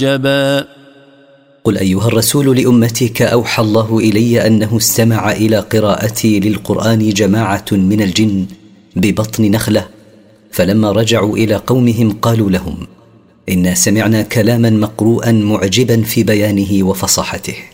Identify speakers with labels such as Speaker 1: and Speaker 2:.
Speaker 1: تعجبا.
Speaker 2: قل أيها الرسول لأمتك أوحى الله إلي أنه استمع إلى قراءتي للقرآن جماعة من الجن ببطن نخلة، فلما رجعوا إلى قومهم قالوا لهم: إنا سمعنا كلاما مقروءا معجبا في بيانه وفصاحته.